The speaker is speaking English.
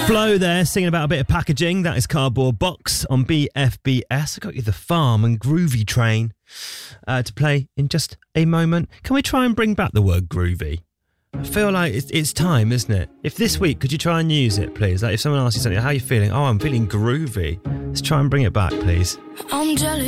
Flo there, singing about a bit of packaging. That is Cardboard Box on BFBS. I got you The Farm and Groovy Train to play in just a moment. Can we try and bring back the word groovy? I feel like it's time, isn't it? If this week, could you try and use it, please? Like if someone asks you something, how are you feeling? Oh, I'm feeling groovy. Let's try and bring it back, please. I'm jealous.